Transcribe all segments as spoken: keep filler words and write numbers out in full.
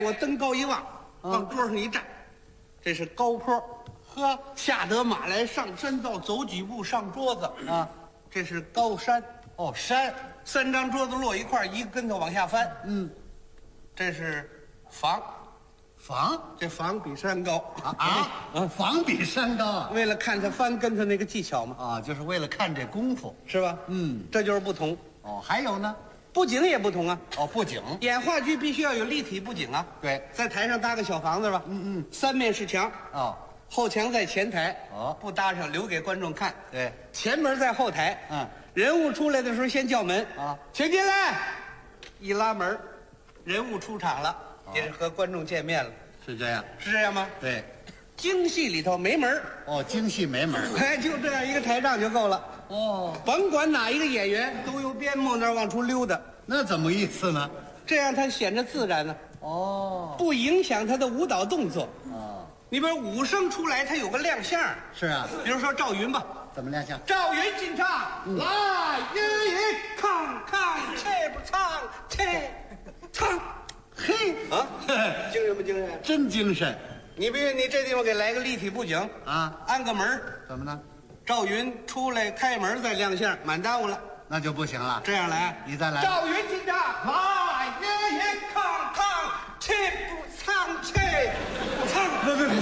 我登高一望，往桌上一站，这是高坡。 呵， 下得马来上山道，走几步上桌子啊， 这是高山。 哦，山， 三张桌子摞一块，一个跟头往下翻。 嗯， 这是房， 房这房比山高啊啊啊，房比山高啊！ 为了看他翻跟头那个技巧嘛， 啊，就是为了看这功夫， 是吧？ 嗯， 这就是不同。 哦，还有呢？ 布景也不同啊。 哦，布景， 演话剧必须要有立体布景啊。 对， 在台上搭个小房子吧。 嗯嗯， 三面是墙， 哦， 后墙在前台， 哦不搭上留给观众看。 对， 前门在后台， 嗯， 人物出来的时候先叫门啊， 请进来，一拉门，人物出场了，也是和观众见面了， 是这样， 是这样吗？ 对， 京戏里头没门， 哦，京戏没门， 哎，就这样一个台账就够了， 哦， 甭管哪一个演员都由边幕那儿往出溜达， 那怎么意思呢？ 这样他显着自然呢， 哦， 不影响他的舞蹈动作。 哦， 你比如武生出来，他有个亮相， 是啊， 比如说赵云吧。 怎么亮相？ 赵云进场， 嗯来，一一康康，切不唱，切唱， 嘿啊，精神不精神？ 真精神你比如你这地方给来个立体布景， 啊！ 安个门儿， 怎么呢？ 赵云出来开门再亮相，满耽误了。 那就不行了。 这样来， 你再来。 赵云进场，来，一一康康，切不唱，切不唱， 不不不，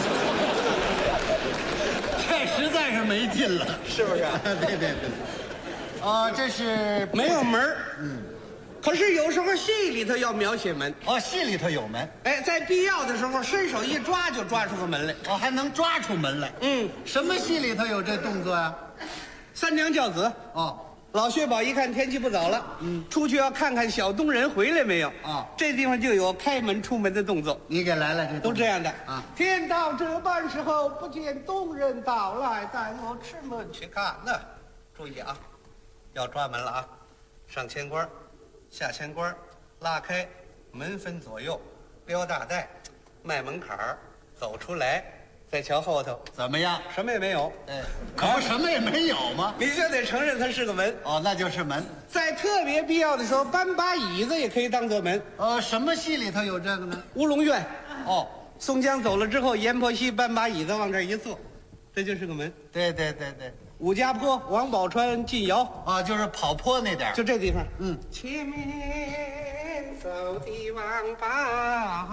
这实在是没劲了， 是不是？ 对对对，哦，这是没有门儿，嗯。可是有时候戏里头要描写门， 哦，戏里头有门， 哎，在必要的时候伸手一抓就抓出个门来。 哦，还能抓出门来。 嗯， 什么戏里头有这动作呀？ 三娘教子。 哦， 老薛宝一看天气不早了，嗯，出去要看看小东人回来没有啊。 这地方就有开门出门的动作， 你给来了这都这样的啊。 天到这般时候，不见东人到来，带我吃门去看。那注意啊，要抓门了啊，上千关，下千关，拉开门分左右，撩大带，迈门槛儿，走出来，再瞧后头， 怎么样？ 什么也没有。 哎，可不什么也没有吗？ 你就得承认它是个门。 哦，那就是门。 在特别必要的时候，搬把椅子也可以当做门。 呃，什么戏里头有这个呢？ 乌龙院， 哦， 宋江走了之后，阎婆惜搬把椅子往这儿一坐，这就是个门。 对对对对， 武家坡，王宝钏进窑， 啊，就是跑坡那点儿就这地方。 嗯， 前面走的王八。